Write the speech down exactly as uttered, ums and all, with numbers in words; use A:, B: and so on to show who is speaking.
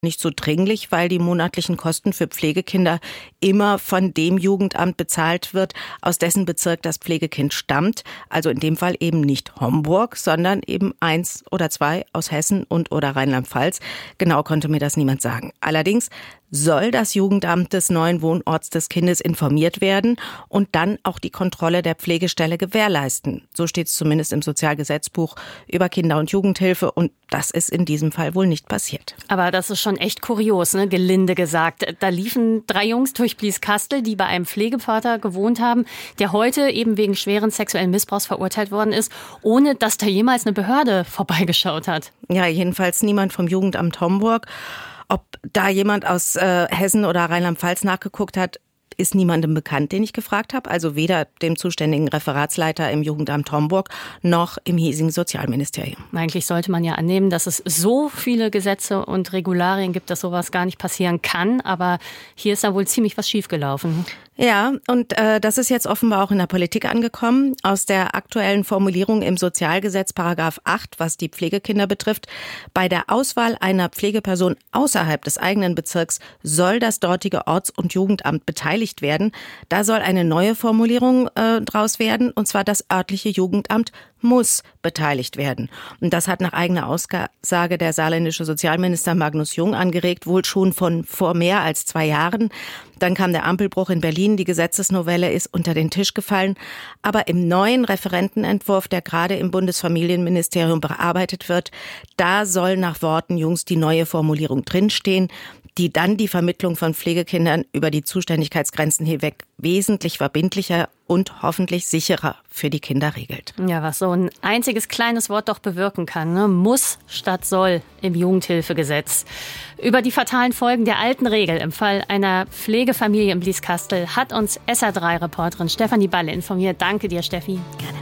A: nicht so dringlich, weil die monatlichen Kosten für Pflegekinder immer von dem Jugendamt bezahlt wird, aus dessen Bezirk das Pflegekind stammt. Also in dem Fall eben nicht Homburg, sondern eben eins oder zwei aus Hessen und oder Rheinland-Pfalz. Genau konnte mir das niemand sagen. Allerdings soll das Jugendamt des neuen Wohnorts des Kindes informiert werden und dann auch die Kontrolle der Pflegestelle gewährleisten. So steht es zumindest im Sozialgesetzbuch über Kinder- und Jugendhilfe und das ist in diesem Fall wohl nicht passiert.
B: Aber das ist schon echt kurios, ne? Gelinde gesagt. Da liefen drei Jungs durch Blieskastel, die bei einem Pflegevater gewohnt haben, der heute eben wegen schweren sexuellen Missbrauchs verurteilt worden ist, ohne dass da jemals eine Behörde vorbeigeschaut hat.
A: Ja, jedenfalls niemand vom Jugendamt Homburg. Ob da jemand aus äh, Hessen oder Rheinland-Pfalz nachgeguckt hat, ist niemandem bekannt, den ich gefragt habe. Also weder dem zuständigen Referatsleiter im Jugendamt Homburg noch im hiesigen Sozialministerium.
B: Eigentlich sollte man ja annehmen, dass es so viele Gesetze und Regularien gibt, dass sowas gar nicht passieren kann. Aber hier ist da wohl ziemlich was schiefgelaufen.
A: Ja, und äh, das ist jetzt offenbar auch in der Politik angekommen. Aus der aktuellen Formulierung im Sozialgesetz Paragraph acht, was die Pflegekinder betrifft, bei der Auswahl einer Pflegeperson außerhalb des eigenen Bezirks soll das dortige Orts- und Jugendamt beteiligt werden. Da soll eine neue Formulierung äh, draus werden, und zwar das örtliche Jugendamt muss beteiligt werden. Und das hat nach eigener Aussage der saarländische Sozialminister Magnus Jung angeregt, wohl schon von vor mehr als zwei Jahren. Dann kam der Ampelbruch in Berlin, die Gesetzesnovelle ist unter den Tisch gefallen. Aber im neuen Referentenentwurf, der gerade im Bundesfamilienministerium bearbeitet wird, da soll nach Worten Jungs die neue Formulierung drinstehen, die dann die Vermittlung von Pflegekindern über die Zuständigkeitsgrenzen hinweg wesentlich verbindlicher und hoffentlich sicherer für die Kinder regelt.
B: Ja, was so ein einziges kleines Wort doch bewirken kann, ne? Muss statt soll im Jugendhilfegesetz. Über die fatalen Folgen der alten Regel im Fall einer Pflegefamilie in Blieskastel hat uns S R drei Reporterin Stefanie Balle informiert. Danke dir, Steffi.
A: Gerne.